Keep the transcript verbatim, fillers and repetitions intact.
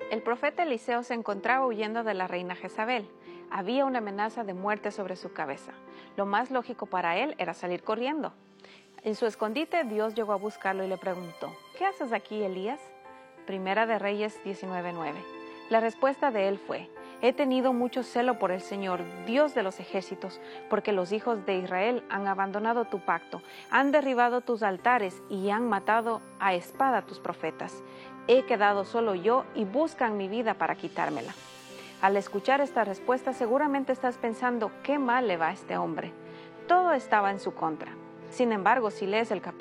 El profeta Eliseo se encontraba huyendo de la reina Jezabel. Había una amenaza de muerte sobre su cabeza. Lo más lógico para él era salir corriendo. En su escondite, Dios llegó a buscarlo y le preguntó: ¿Qué haces aquí, Elías? Primera de Reyes diecinueve nueve. La respuesta de él fue: He tenido mucho celo por el Señor, Dios de los ejércitos, porque los hijos de Israel han abandonado tu pacto, han derribado tus altares y han matado a espada a tus profetas. He quedado solo yo y buscan mi vida para quitármela. Al escuchar esta respuesta, seguramente estás pensando: ¿qué mal le va a este hombre? Todo estaba en su contra. Sin embargo, si lees el capítulo